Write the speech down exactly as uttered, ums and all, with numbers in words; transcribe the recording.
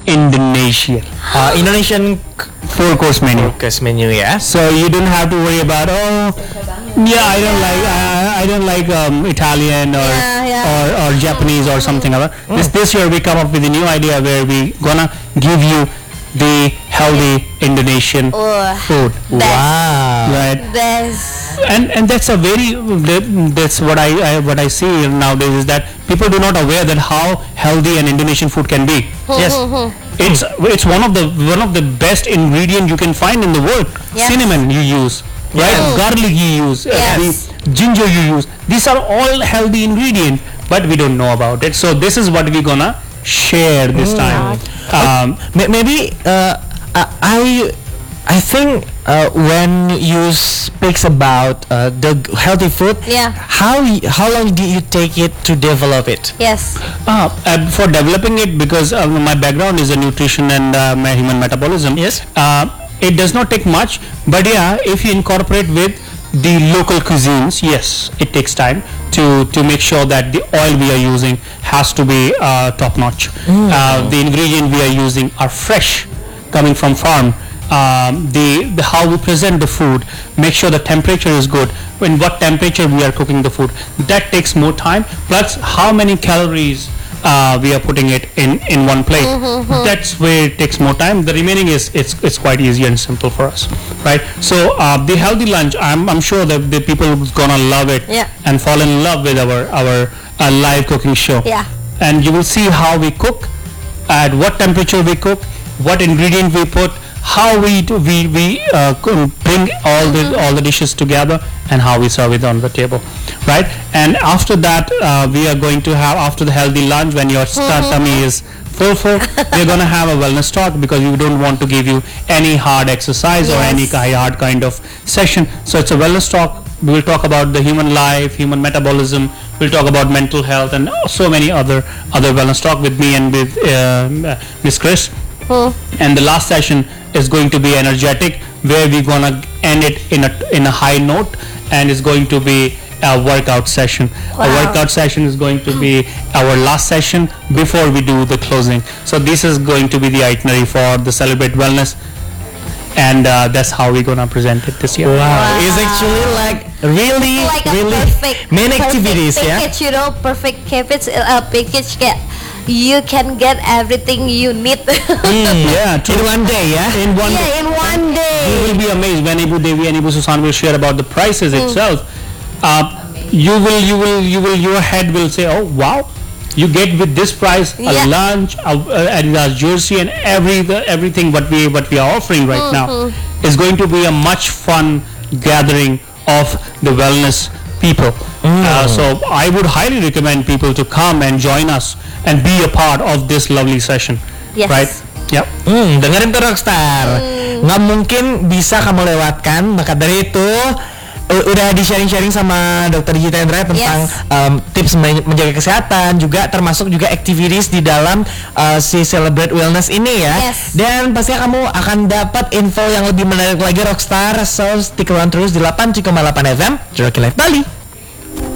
Indonesian. Uh, Indonesian Four course menu. course menu ya. So you don't have to worry about, oh yeah, I don't like uh, I don't like um, Italian or, Yeah, yeah. or or Japanese or something like that. This this year we come up with a new idea where we gonna give you the healthy Indonesian Oh, food. best. Wow. Right. Best. And and that's a very that, that's what I, I what I see nowadays is that people do not aware that how healthy an Indonesian food can be. Yes. It's it's one of the one of the best ingredient you can find in the world. Yes. Cinnamon you use, right? Yeah. Garlic you use, uh, Yes. the ginger you use. These are all healthy ingredient, but we don't know about it. So this is what we're gonna share this time. Um, Ma- Maybe uh, I I think uh, when you speaks about uh, the g- healthy food, Yeah. how y- how long do you take it to develop it? Yes. uh, and for developing it, because uh, my background is a nutrition and uh, my human metabolism. Yes. Uh, it does not take much, but yeah, if you incorporate with the local cuisines, yes, it takes time to to make sure that the oil we are using has to be uh, top notch. Uh, the ingredient we are using are fresh, coming from farm. Um, the, the how we present the food, make sure the temperature is good. In what temperature we are cooking the food, that takes more time. Plus, how many calories uh, we are putting it in in one plate. That's where it takes more time. The remaining is it's it's quite easy and simple for us, right? So uh, the healthy lunch, I'm I'm sure that the people is gonna love it Yeah. and fall in love with our our uh, live cooking show. Yeah. And you will see how we cook, at what temperature we cook, what ingredient we put, how we do, we we uh, co- bring all the all the dishes together, and how we serve it on the table, right? And after that, uh, we are going to have, after the healthy lunch, when your st- tummy is full full, we're gonna have a wellness talk, because we don't want to give you any hard exercise or any Yes. ki- hard kind of session. So it's a wellness talk. We will talk about the human life, human metabolism. We'll talk about mental health and so many other other wellness talk with me and with um, uh, Miss Chris. And the last session is going to be energetic, where we're gonna end it in a in a high note, and it's going to be a workout session. A Wow. workout session is going to be our last session before we do the closing. So this is going to be the itinerary for the Celebrate Wellness, and uh, that's how we're gonna present it this year. Wow, it's actually like really, Like a really perfect, many perfect activities, yeah. package, you know, perfect package, uh, package kayak you can get everything you need. Yeah, In one day, yeah. in one Yeah, in one You day. will be amazed when Ibu Devi and Ibu Susan will share about the prices itself. Uh, you will, you will, you will, your head will say, "Oh wow, you get with this price Yeah. a lunch, a, a Adidas jersey, and every the, everything what we what we are offering right now is going to be a much fun gathering of the wellness people." Uh, so I would highly recommend people to come and join us and be a part of this lovely session. Yes. Right? Yep. Hmm, dengerin tuh Rockstar. Nggak mungkin bisa kamu lewatkan. Maka dari itu u- udah di sharing-sharing sama Dokter Gita Indra tentang Yes. um, tips men- menjaga kesehatan, juga termasuk juga activities di dalam uh, si Celebrate Wellness ini ya. Yes. Dan pastinya kamu akan dapat info yang lebih menarik lagi Rockstar. So stick around terus di delapan koma delapan F M Joki Live Bali.